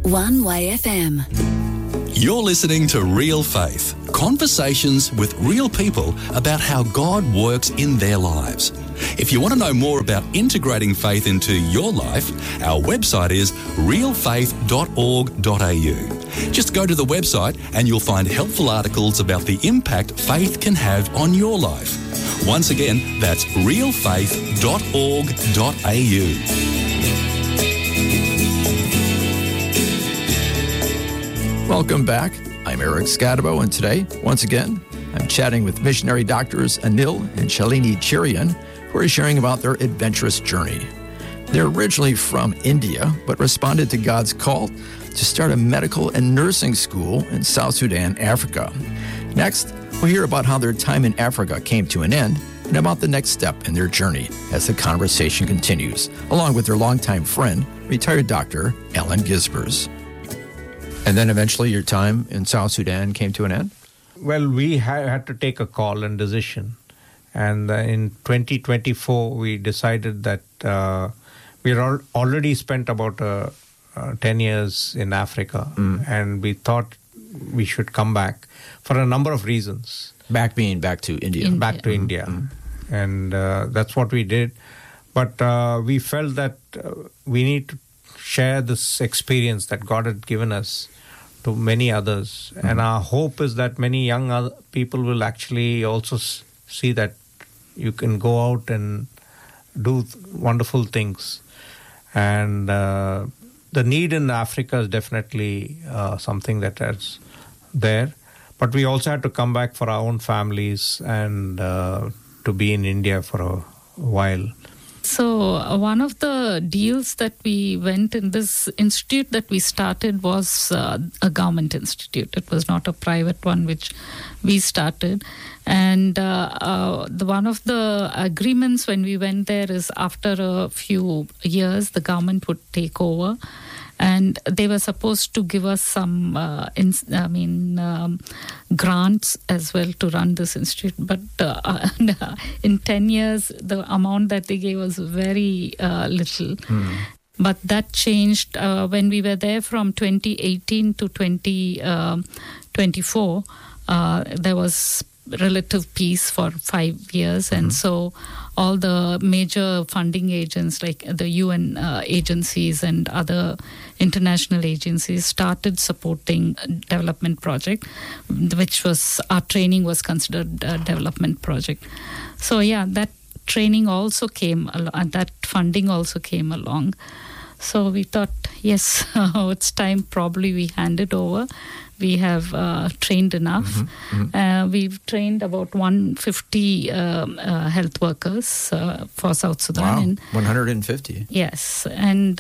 One Way FM. You're listening to Real Faith, conversations with real people about how God works in their lives. If you want to know more about integrating faith into your life, our website is realfaith.org.au. Just go to the website and you'll find helpful articles about the impact faith can have on your life. Once again, that's realfaith.org.au. Welcome back. I'm Eric Scadabo, and today, once again, I'm chatting with missionary doctors Anil and Shalini Cherian, who are sharing about their adventurous journey. They're originally from India, but responded to God's call to start a medical and nursing school in South Sudan, Africa. Next, we'll hear about how their time in Africa came to an end and about the next step in their journey as the conversation continues, along with their longtime friend, retired Dr. Alan Gisbers. And then eventually your time in South Sudan came to an end? Well, we had to take a call and decision. And in 2024, we decided that we had already spent about 10 years in Africa. And we thought we should come back for a number of reasons. Back being back to India. Back to India. And that's what we did. But we felt that we need to share this experience that God had given us to many others. And our hope is that many young other people will actually also see that you can go out and do wonderful things. And the need in Africa is definitely something that is there. But we also had to come back for our own families and to be in India for a while. So one of the deals that we went in, this institute that we started was a government institute. It was not a private one which we started. And one of the agreements when we went there is after a few years, the government would take over. And they were supposed to give us some, grants as well to run this institute. But in 10 years, the amount that they gave was very little. But that changed when we were there from 2018 to 2024. There was relative peace for 5 years. And so all the major funding agents like the UN agencies and other international agencies started supporting development project, which was, our training was considered a development project. So that training also came along, that funding also came along. So we thought, yes, it's time probably we hand it over. We have trained enough. We've trained about 150 health workers for South Sudan. Wow, 150. Yes, and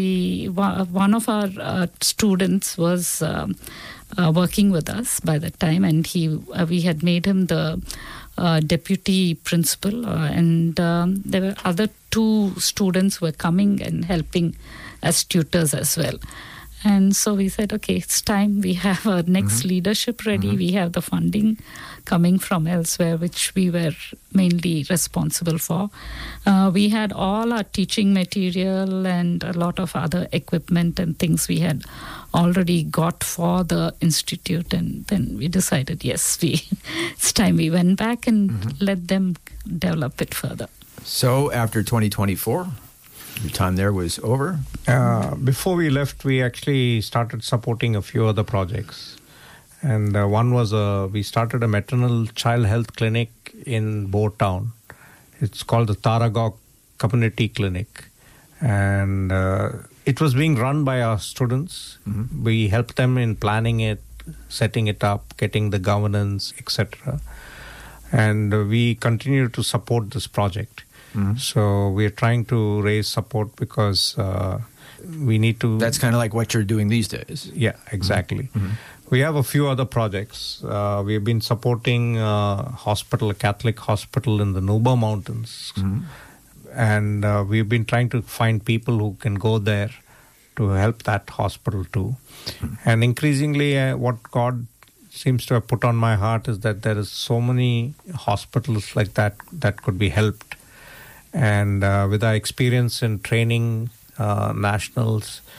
one of our students was working with us by that time, and we had made him the deputy principal, and there were other 2 students who were coming and helping as tutors as well. And so we said, okay, it's time. We have our next leadership ready. We have the funding coming from elsewhere, which we were mainly responsible for. We had all our teaching material and a lot of other equipment and things we had already got for the institute. And then we decided, yes, it's time. We went back and let them develop it further. So after 2024... your time there was over? Before we left, we actually started supporting a few other projects. And one was we started a maternal child health clinic in Bo Town. It's called the Taragog Community Clinic. And it was being run by our students. We helped them in planning it, setting it up, getting the governance, etc. And we continue to support this project. So we're trying to raise support because we need to... That's kind of like what you're doing these days. Yeah, exactly. We have a few other projects. We've been supporting a Catholic hospital in the Nuba Mountains. And we've been trying to find people who can go there to help that hospital too. And increasingly, what God seems to have put on my heart is that there is so many hospitals like that could be helped. And with our experience in training nationals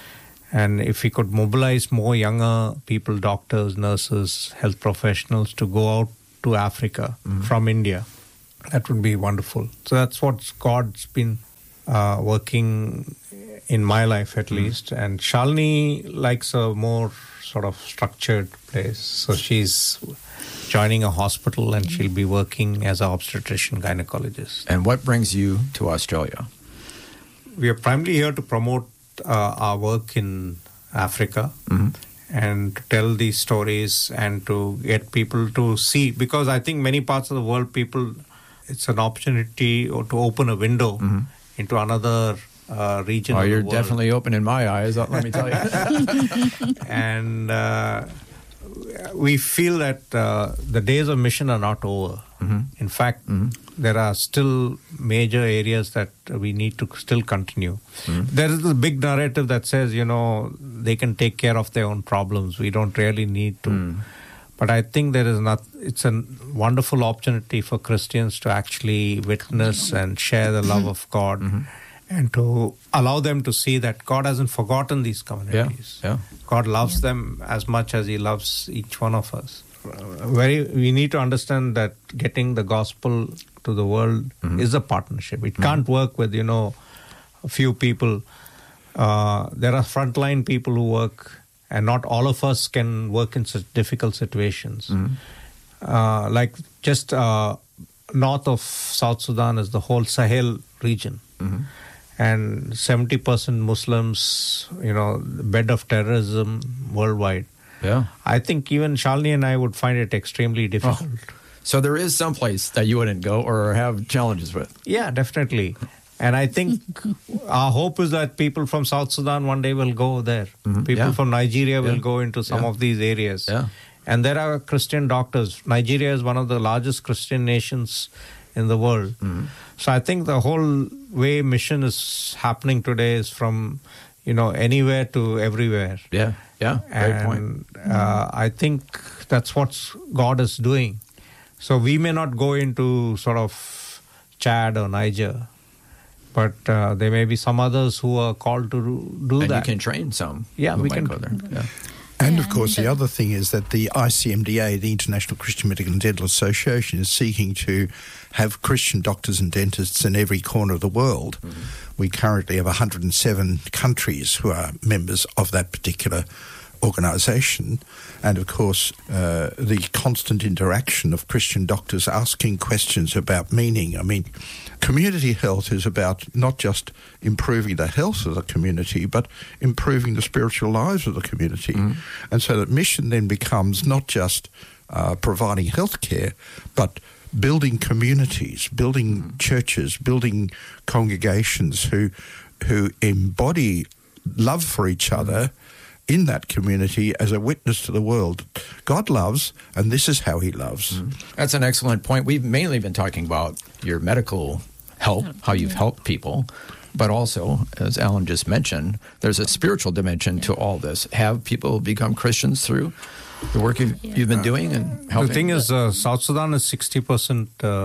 And if we could mobilize more younger people, doctors, nurses, health professionals to go out to Africa from India, that would be wonderful. So that's what God's been working in my life at least. And Shalini likes a more sort of structured place. So she's joining a hospital and she'll be working as an obstetrician gynecologist. And what brings you to Australia? We are primarily here to promote our work in Africa and to tell these stories and to get people to see, because I think many parts of the world it's an opportunity to open a window into another region of the you're world. definitely opening my eyes, let me tell you. And we feel that the days of mission are not over. In fact, there are still major areas that we need to still continue. There is a big narrative that says, they can take care of their own problems. We don't really need to. But I think it's a wonderful opportunity for Christians to actually witness and share the love of God and to allow them to see that God hasn't forgotten these communities. Yeah. God loves them as much as He loves each one of us. We need to understand that getting the gospel to the world is a partnership. It can't work with, a few people. There are frontline people who work, and not all of us can work in such difficult situations. Like just north of South Sudan is the whole Sahel region. And 70% Muslims, bed of terrorism worldwide. Yeah. I think even Shalini and I would find it extremely difficult. So there is some place that you wouldn't go or have challenges with. Yeah, definitely. And I think our hope is that people from South Sudan one day will go there. People from Nigeria will go into some of these areas. Yeah. And there are Christian doctors. Nigeria is one of the largest Christian nations in the world. So I think the whole way mission is happening today is from, anywhere to everywhere. Yeah. Great point. I think that's what God is doing. So we may not go into sort of Chad or Niger, but there may be some others who are called to do and that. And you can train some. Yeah, who we might can go there. Yeah. And of course, the other thing is that the ICMDA, the International Christian Medical and Dental Association, is seeking to have Christian doctors and dentists in every corner of the world. We currently have 107 countries who are members of that particular organisation. And of course, the constant interaction of Christian doctors asking questions about meaning. I mean, community health is about not just improving the health of the community, but improving the spiritual lives of the community. And so that mission then becomes not just providing health care, but building communities, building churches, building congregations who embody love for each other in that community as a witness to the world. God loves, and this is how He loves. That's an excellent point. We've mainly been talking about your medical help, how you've helped people, but also, as Alan just mentioned, there's a spiritual dimension to all this. Have people become Christians through the work you've been doing and helping? The thing is, South Sudan is 60%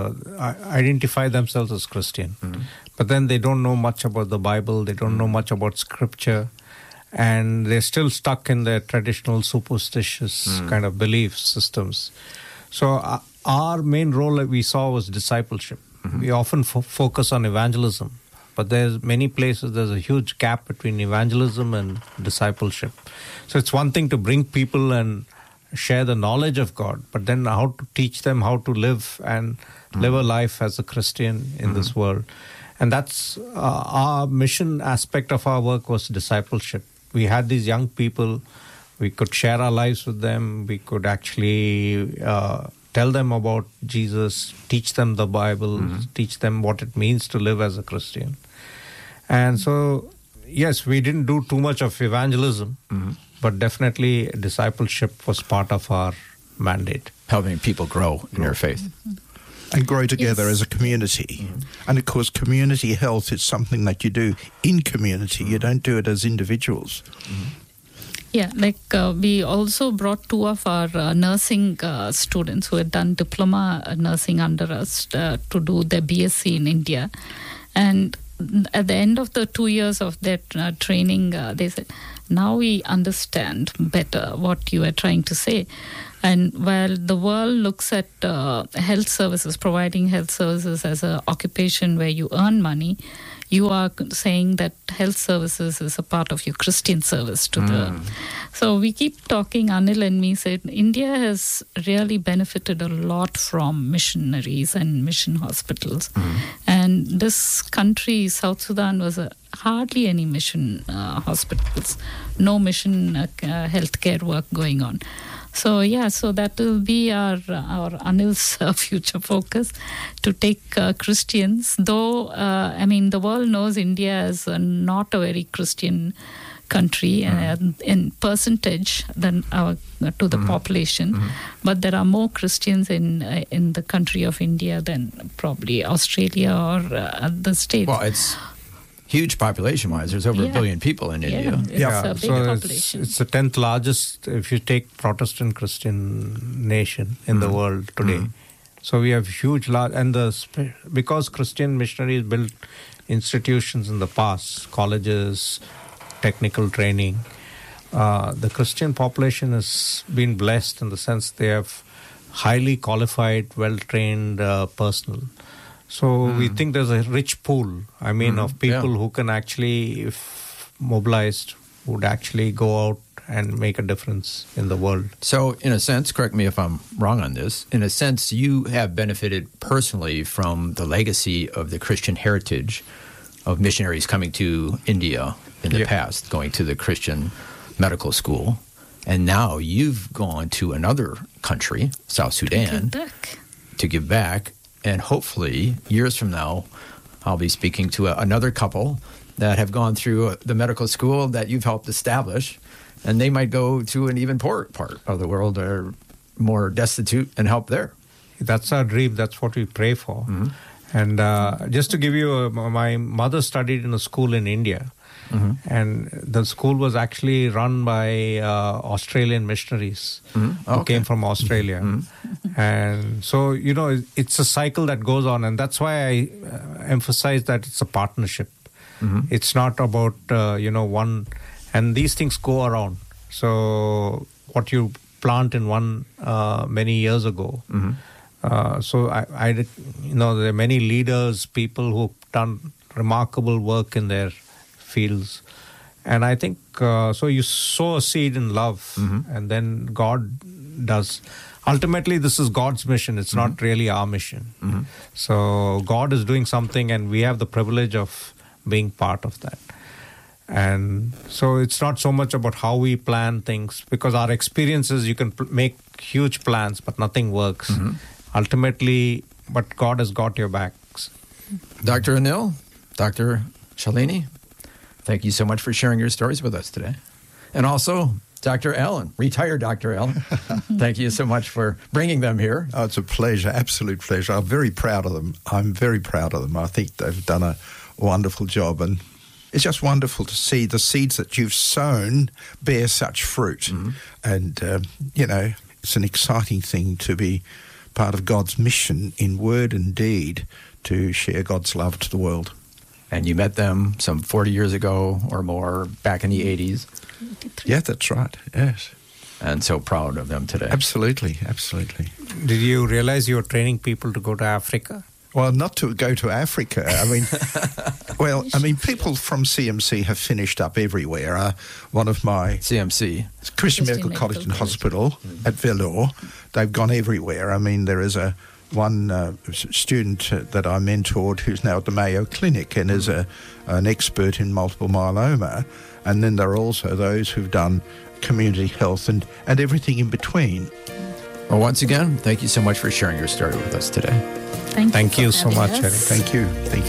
identify themselves as Christian. But then they don't know much about the Bible, they don't know much about Scripture, and they're still stuck in their traditional superstitious kind of belief systems. So our main role that we saw was discipleship. We often focus on evangelism, but there's many places there's a huge gap between evangelism and discipleship. So it's one thing to bring people and share the knowledge of God, but then how to teach them how to live and live a life as a Christian in this world. And that's our mission aspect of our work was discipleship. We had these young people, we could share our lives with them, we could actually tell them about Jesus, teach them the Bible, teach them what it means to live as a Christian. And so, yes, we didn't do too much of evangelism, but definitely discipleship was part of our mandate. Helping people grow in their faith. And grow together as a community. And of course, community health is something that you do in community. You don't do it as individuals. Yeah, we also brought two of our nursing students who had done diploma nursing under us to do their BSc in India. And at the end of the 2 years of their training, they said, now we understand better what you are trying to say. And while the world looks at health services, providing health services as an occupation where you earn money, you are saying that health services is a part of your Christian service to the... So we keep talking, Anil and me said, India has really benefited a lot from missionaries and mission hospitals. And this country, South Sudan, was hardly any mission hospitals, no mission healthcare work going on. So so that will be our Anil's future focus, to take Christians. Though the world knows India as not a very Christian country in percentage than to the population, but there are more Christians in the country of India than probably Australia or the States. Well, it's huge population-wise. There's over 1 billion people in India. It's a big population. It's the 10th largest, if you take Protestant Christian nation in the world today. So we have because Christian missionaries built institutions in the past, colleges, technical training, the Christian population has been blessed in the sense they have highly qualified, well-trained personnel. So we think there's a rich pool, of people who can actually, if mobilized, would actually go out and make a difference in the world. So in a sense, correct me if I'm wrong on this, in a sense you have benefited personally from the legacy of the Christian heritage of missionaries coming to India in the past, going to the Christian medical school. And now you've gone to another country, South Sudan, to give back. And hopefully, years from now, I'll be speaking to another couple that have gone through the medical school that you've helped establish, and they might go to an even poorer part of the world or more destitute and help there. That's our dream. That's what we pray for. And just to give you, my mother studied in a school in India. And the school was actually run by Australian missionaries who came from Australia. And so, it's a cycle that goes on. And that's why I emphasize that it's a partnership. It's not about, one. And these things go around. So what you plant in one many years ago. So I there are many leaders, people who've done remarkable work in their fields. And I think, so you sow a seed in love, and then God does. Ultimately, this is God's mission. It's not really our mission. So God is doing something, and we have the privilege of being part of that. And so it's not so much about how we plan things, because our experiences, you can make huge plans, but nothing works. Ultimately, but God has got your backs. Dr. Anil, Dr. Shalini, thank you so much for sharing your stories with us today. And also, Dr. Allen, retired Dr. Allen, thank you so much for bringing them here. Oh, it's a pleasure, absolute pleasure. I'm very proud of them. I think they've done a wonderful job, and it's just wonderful to see the seeds that you've sown bear such fruit. And, it's an exciting thing to be part of God's mission in word and deed to share God's love to the world. And you met them some 40 years ago or more, back in the 80s. Yeah, that's right, yes. And so proud of them today. Absolutely, absolutely. Did you realize you were training people to go to Africa? Well, not to go to Africa. People from CMC have finished up everywhere. One of my... CMC? Christian Medical College and Hospital at Vellore. They've gone everywhere. There is one student that I mentored who's now at the Mayo Clinic and is an expert in multiple myeloma. And then there are also those who've done community health and everything in between. Well, once again, thank you so much for sharing your story with us today. Thank you so much, Eric. Thank you.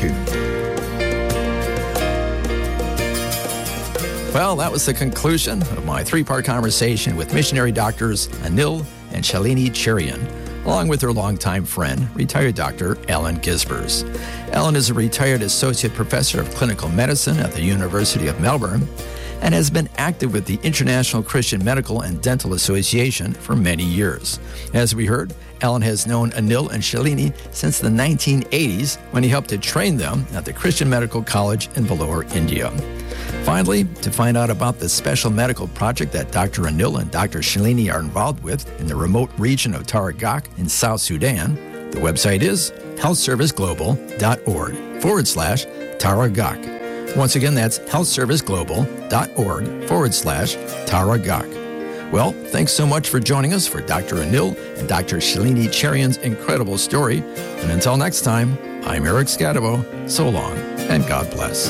Well, that was the conclusion of my 3-part conversation with missionary doctors Anil and Shalini Cherian, along with their longtime friend, retired Dr. Allen Gisbers. Allen is a retired associate professor of clinical medicine at the University of Melbourne, and has been active with the International Christian Medical and Dental Association for many years. As we heard, Alan has known Anil and Shalini since the 1980s when he helped to train them at the Christian Medical College in Vellore, India. Finally, to find out about the special medical project that Dr. Anil and Dr. Shalini are involved with in the remote region of Taragak in South Sudan, the website is healthserviceglobal.org/Taragak. Once again, that's healthserviceglobal.org/Taragak. Well, thanks so much for joining us for Dr. Anil and Dr. Shalini Cherian's incredible story. And until next time, I'm Eric Scadabo. So long, and God bless.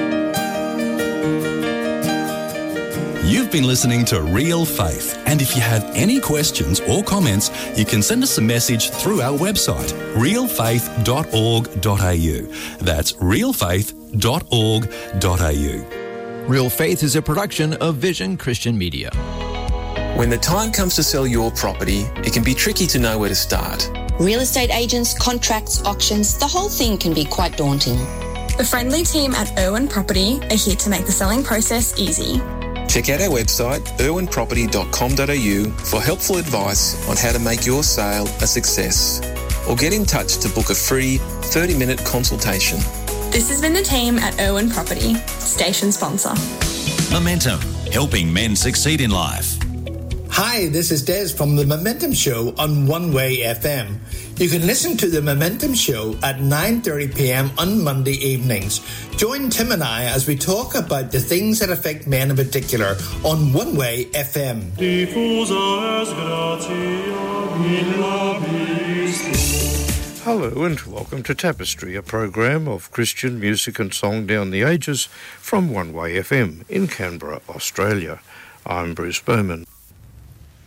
You've been listening to Real Faith, and if you have any questions or comments, you can send us a message through our website, realfaith.org.au. That's realfaith.org.au. Real Faith is a production of Vision Christian Media. When the time comes to sell your property, it can be tricky to know where to start. Real estate agents, contracts, auctions, the whole thing can be quite daunting. The friendly team at Irwin Property are here to make the selling process easy. Check out our website, irwinproperty.com.au, for helpful advice on how to make your sale a success. Or get in touch to book a free 30-minute consultation. This has been the team at Irwin Property, station sponsor. Momentum, helping men succeed in life. Hi, this is Des from The Momentum Show on One Way FM. You can listen to The Momentum Show at 9:30 p.m. on Monday evenings. Join Tim and I as we talk about the things that affect men in particular on One Way FM. Hello and welcome to Tapestry, a program of Christian music and song down the ages from One Way FM in Canberra, Australia. I'm Bruce Bowman.